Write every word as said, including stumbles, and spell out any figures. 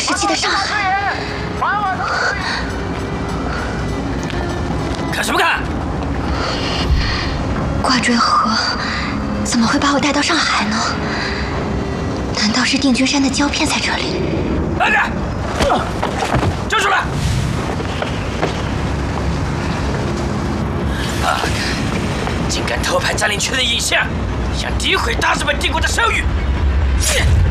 时期的上海。 看什么看？ 挂坠河怎么会把我带到上海呢？难道是定军山的胶片在这里？ 来人，交出来！啊！竟敢偷拍占领区的影像，想诋毁大日本帝国的声誉！